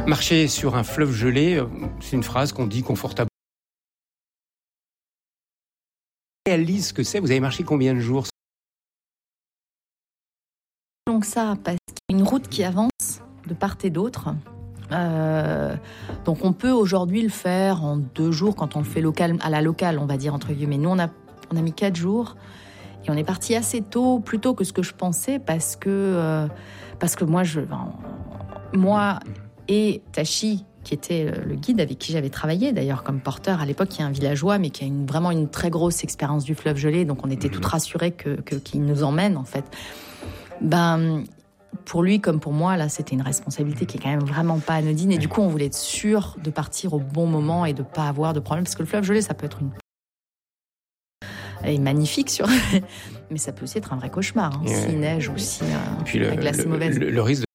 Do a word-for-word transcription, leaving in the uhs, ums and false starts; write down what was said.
Marcher sur un fleuve gelé, c'est une phrase qu'on dit confortablement. Réalise ce que c'est. Vous avez marché combien de jours ? Donc ça, parce qu'il y a une route qui avance de part et d'autre. Euh, donc on peut aujourd'hui le faire en deux jours quand on le fait local, à la locale, on va dire entre guillemets. Nous, on a, on a mis quatre jours et on est parti assez tôt, plus tôt que ce que je pensais, parce que, euh, parce que moi, je, moi et Tachi, qui était le guide avec qui j'avais travaillé, d'ailleurs comme porteur à l'époque, qui est un villageois, mais qui a une, vraiment une très grosse expérience du fleuve gelé, donc on était toutes rassurées que, que, qu'il nous emmène en fait. Ben, pour lui comme pour moi, là, c'était une responsabilité qui est quand même vraiment pas anodine. Et du coup, on voulait être sûr de partir au bon moment et de pas avoir de problème, parce que le fleuve gelé, ça peut être une... Elle est magnifique, sur... mais ça peut aussi être un vrai cauchemar, hein, ouais. S'il neige ou si euh, puis le, la glace le, est mauvaise. Le, le risque